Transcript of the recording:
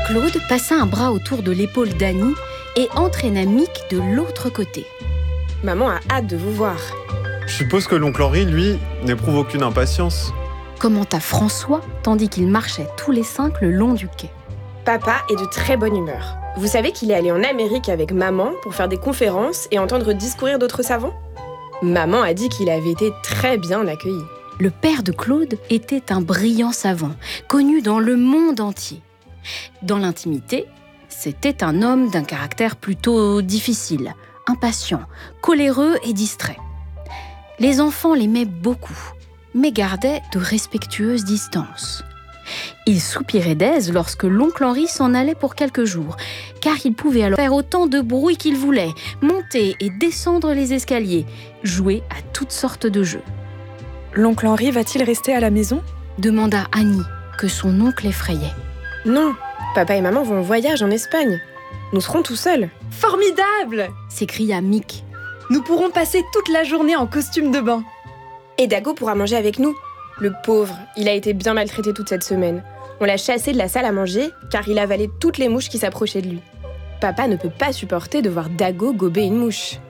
Claude passa un bras autour de l'épaule d'Annie et entraîna Mick de l'autre côté. Maman a hâte de vous voir. Je suppose que l'oncle Henri, lui, n'éprouve aucune impatience. Commenta François, tandis qu'ils marchaient tous les 5 le long du quai. Papa est de très bonne humeur. Vous savez qu'il est allé en Amérique avec maman pour faire des conférences et entendre discourir d'autres savants ? Maman a dit qu'il avait été très bien accueilli. Le père de Claude était un brillant savant, connu dans le monde entier. Dans l'intimité, c'était un homme d'un caractère plutôt difficile, impatient, coléreux et distrait. Les enfants l'aimaient beaucoup, mais gardaient de respectueuses distances. Il soupirait d'aise lorsque l'oncle Henri s'en allait pour quelques jours, car il pouvait alors faire autant de bruit qu'il voulait, monter et descendre les escaliers, jouer à toutes sortes de jeux. « L'oncle Henri va-t-il rester à la maison ?» demanda Annie, que son oncle effrayait. « Non, papa et maman vont en voyage en Espagne. Nous serons tout seuls. » « Formidable !» s'écria Mick. « Nous pourrons passer toute la journée en costume de bain. » Et Dago pourra manger avec nous. Le pauvre, il a été bien maltraité toute cette semaine. On l'a chassé de la salle à manger car il avalait toutes les mouches qui s'approchaient de lui. Papa ne peut pas supporter de voir Dago gober une mouche.